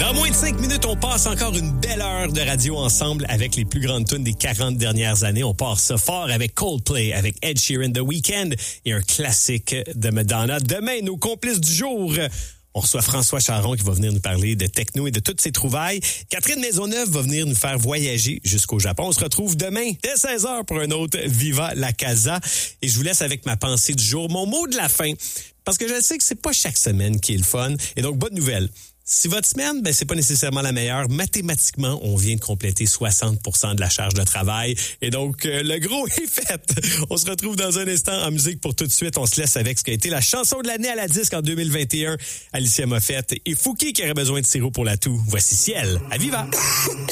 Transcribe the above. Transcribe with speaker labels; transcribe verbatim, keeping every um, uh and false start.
Speaker 1: Dans moins de cinq minutes, on passe encore une belle heure de radio ensemble avec les plus grandes tunes des quarante dernières années. On part ça fort avec Coldplay, avec Ed Sheeran, The Weeknd et un classique de Madonna. Demain, nos complices du jour... On reçoit François Charon qui va venir nous parler de techno et de toutes ses trouvailles. Catherine Maisonneuve va venir nous faire voyager jusqu'au Japon. On se retrouve demain dès seize heures pour un autre Viva la Casa. Et je vous laisse avec ma pensée du jour, mon mot de la fin. Parce que je sais que c'est pas chaque semaine qui est le fun. Et donc, bonne nouvelle. Si votre semaine, ben, c'est pas nécessairement la meilleure, mathématiquement, on vient de compléter soixante pour cent de la charge de travail. Et donc, euh, le gros est fait. On se retrouve dans un instant en musique pour tout de suite. On se laisse avec ce qui a été la chanson de l'année à la disque en deux mille vingt et un. Alicia Moffett et Fouki qui aurait besoin de sirop pour la toux. Voici Ciel à Viva.